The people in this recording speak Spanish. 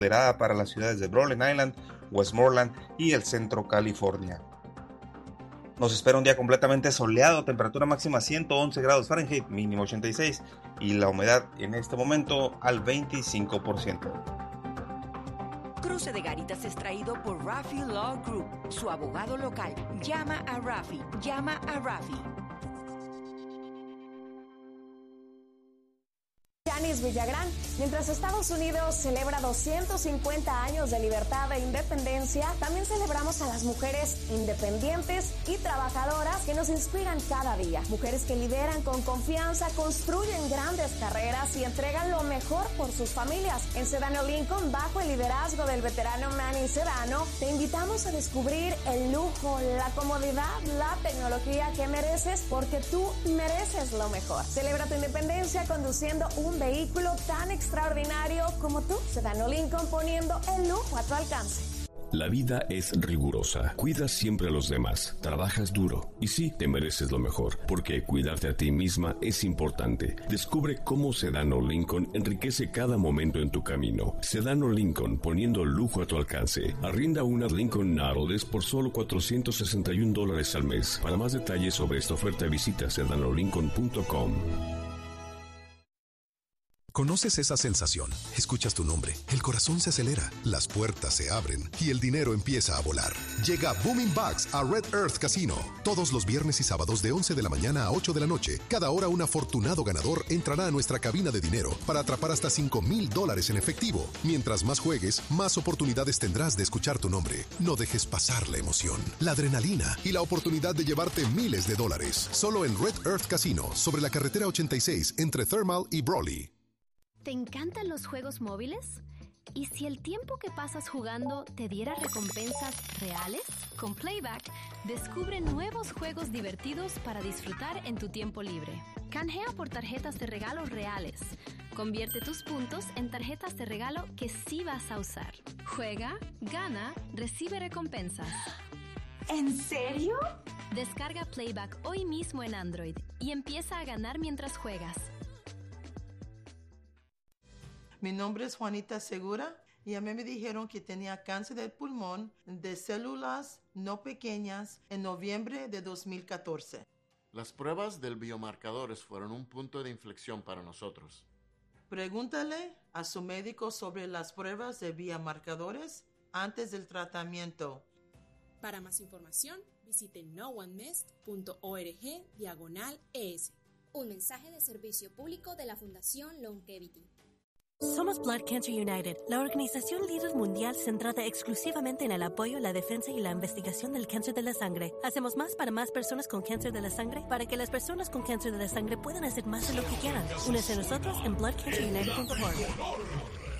moderada para las ciudades de Rhode Island, Westmoreland y el centro California. Nos espera un día completamente soleado, temperatura máxima 111 grados Fahrenheit, mínimo 86 y la humedad en este momento al 25%. Cruce de Garitas es traído por Rafi Law Group, su abogado local. Llama a Rafi, llama a Rafi. Janice Villagrán, mientras Estados Unidos celebra 250 años de libertad e independencia, también celebramos a las mujeres independientes y trabajadoras que nos inspiran cada día. Mujeres que lideran con confianza, construyen grandes carreras y entregan lo mejor por sus familias. En Sedano Lincoln, bajo el liderazgo del veterano Manny Sedano, te invitamos a descubrir el lujo, la comodidad, la tecnología que mereces, porque tú mereces lo mejor. Celebra tu independencia conduciendo un vehículo tan extraordinario como tú. Sedano Lincoln, poniendo el lujo a tu alcance. La vida es rigurosa. Cuidas siempre a los demás. Trabajas duro. Y sí, te mereces lo mejor, porque cuidarte a ti misma es importante. Descubre cómo Sedano Lincoln enriquece cada momento en tu camino. Sedano Lincoln, poniendo lujo a tu alcance. Arrienda una Lincoln Nautilus por solo $461 al mes. Para más detalles sobre esta oferta, visita sedanolincoln.com. ¿Conoces esa sensación? Escuchas tu nombre, el corazón se acelera, las puertas se abren y el dinero empieza a volar. Llega Booming Bucks a Red Earth Casino. Todos los viernes y sábados de 11 de la mañana a 8 de la noche. Cada hora un afortunado ganador entrará a nuestra cabina de dinero para atrapar hasta $5,000 en efectivo. Mientras más juegues, más oportunidades tendrás de escuchar tu nombre. No dejes pasar la emoción, la adrenalina y la oportunidad de llevarte miles de dólares. Solo en Red Earth Casino, sobre la carretera 86 entre Thermal y Brawley. ¿Te encantan los juegos móviles? ¿Y si el tiempo que pasas jugando te diera recompensas reales? Con Playback, descubre nuevos juegos divertidos para disfrutar en tu tiempo libre. Canjea por tarjetas de regalo reales. Convierte tus puntos en tarjetas de regalo que sí vas a usar. Juega, gana, recibe recompensas. ¿En serio? Descarga Playback hoy mismo en Android y empieza a ganar mientras juegas. Mi nombre es Juanita Segura y a mí me dijeron que tenía cáncer del pulmón de células no pequeñas en noviembre de 2014. Las pruebas del biomarcadores fueron un punto de inflexión para nosotros. Pregúntale a su médico sobre las pruebas de biomarcadores antes del tratamiento. Para más información, visite noonemissed.org/ES. Un mensaje de servicio público de la Fundación Longevity. Somos Blood Cancer United, la organización líder mundial centrada exclusivamente en el apoyo, la defensa y la investigación del cáncer de la sangre. Hacemos más para más personas con cáncer de la sangre para que las personas con cáncer de la sangre puedan hacer más de lo que quieran. Únete a nosotros en bloodcancerunited.org.